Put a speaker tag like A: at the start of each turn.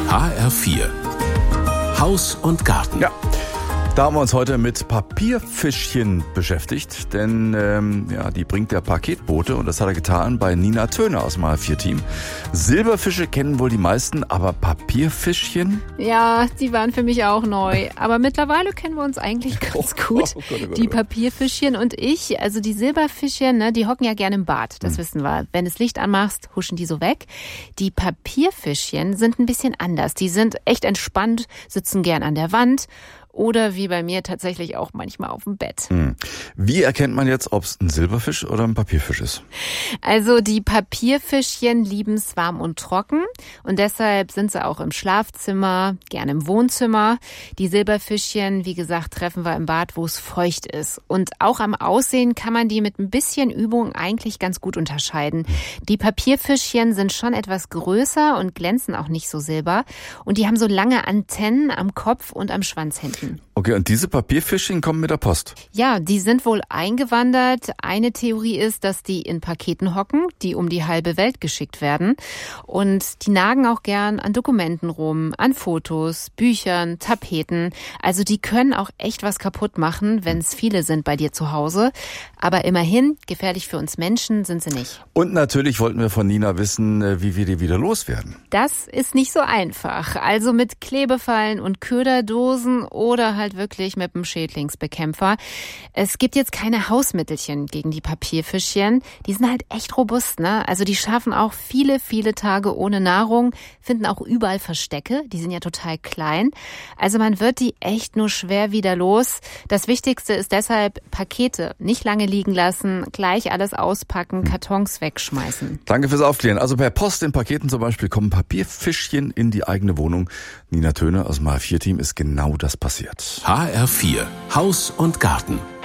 A: HR4 Haus und Garten.
B: Ja, da haben wir uns heute mit Papierfischchen beschäftigt, denn die bringt der Paketbote und das hat er getan bei Nina Töner aus dem HR4-Team. Silberfische kennen wohl die meisten, aber Papierfischchen?
C: Ja, die waren für mich auch neu, aber mittlerweile kennen wir uns eigentlich ganz gut. Die Papierfischchen und ich, also die Silberfischchen, ne, die hocken ja gerne im Bad, das wissen wir. Wenn du das Licht anmachst, huschen die so weg. Die Papierfischchen sind ein bisschen anders, die sind echt entspannt, sitzen gern an der Wand. Oder wie bei mir tatsächlich auch manchmal auf dem Bett.
B: Wie erkennt man jetzt, ob es ein Silberfisch oder ein Papierfisch ist?
C: Also die Papierfischchen lieben es warm und trocken und deshalb sind sie auch im Schlafzimmer, gerne im Wohnzimmer. Die Silberfischchen, wie gesagt, treffen wir im Bad, wo es feucht ist. Und auch am Aussehen kann man die mit ein bisschen Übung eigentlich ganz gut unterscheiden. Die Papierfischchen sind schon etwas größer und glänzen auch nicht so silber. Und die haben so lange Antennen am Kopf und am Schwanz hinten.
B: Okay, und diese Papierfischchen kommen mit der Post?
C: Ja, die sind wohl eingewandert. Eine Theorie ist, dass die in Paketen hocken, die um die halbe Welt geschickt werden. Und die nagen auch gern an Dokumenten rum, an Fotos, Büchern, Tapeten. Also die können auch echt was kaputt machen, wenn es viele sind bei dir zu Hause. Aber immerhin, gefährlich für uns Menschen sind sie nicht.
B: Und natürlich wollten wir von Nina wissen, wie wir die wieder loswerden.
C: Das ist nicht so einfach. Also mit Klebefallen und Köderdosen oder halt wirklich mit einem Schädlingsbekämpfer. Es gibt jetzt keine Hausmittelchen gegen die Papierfischchen. Die sind halt echt robust, ne? Also die schaffen auch viele, viele Tage ohne Nahrung, finden auch überall Verstecke. Die sind ja total klein. Also man wird die echt nur schwer wieder los. Das Wichtigste ist deshalb Pakete nicht lange liegen lassen, gleich alles auspacken, Kartons wegschmeißen.
B: Danke fürs Aufklären. Also per Post in Paketen zum Beispiel kommen Papierfischchen in die eigene Wohnung. Nina Töner aus dem HR4-Team ist genau das passiert.
A: HR4 Haus und Garten.